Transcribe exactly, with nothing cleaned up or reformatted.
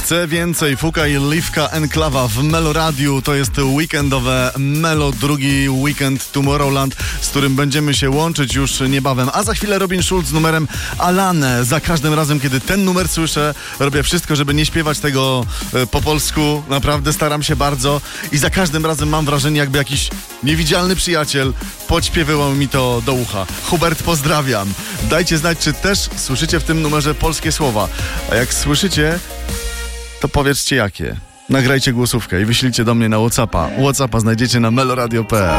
Chcę więcej. Fuka i Liwka Enklawa w Meloradiu. To jest weekendowe Melo, drugi weekend Tomorrowland, z którym będziemy się łączyć już niebawem. A za chwilę Robin Schulz z numerem Alane. Za każdym razem, kiedy ten numer słyszę, robię wszystko, żeby nie śpiewać tego e, po polsku. Naprawdę staram się bardzo. I za każdym razem mam wrażenie, jakby jakiś niewidzialny przyjaciel podśpiewywał mi to do ucha. Hubert, pozdrawiam. Dajcie znać, czy też słyszycie w tym numerze polskie słowa. A jak słyszycie, to powiedzcie jakie. Nagrajcie głosówkę i wyślijcie do mnie na WhatsAppa. WhatsAppa znajdziecie na meloradio kropka pe el.